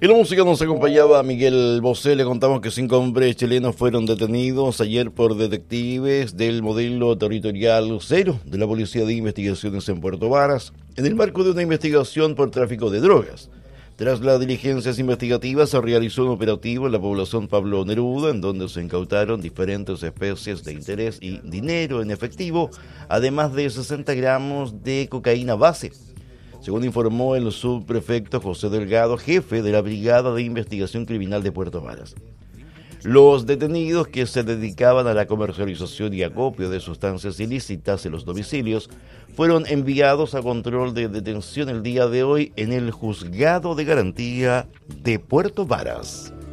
En la música nos acompañaba Miguel Bosé. Le contamos que 5 hombres chilenos fueron detenidos ayer por detectives del modelo territorial 0 de la Policía de Investigaciones en Puerto Varas, en el marco de una investigación por tráfico de drogas. Tras las diligencias investigativas se realizó un operativo en la población Pablo Neruda, en donde se incautaron diferentes especies de interés y dinero en efectivo, además de 60 gramos de cocaína base. Según informó el subprefecto José Delgado, jefe de la Brigada de Investigación Criminal de Puerto Varas. Los detenidos, que se dedicaban a la comercialización y acopio de sustancias ilícitas en los domicilios, fueron enviados a control de detención el día de hoy en el Juzgado de Garantía de Puerto Varas.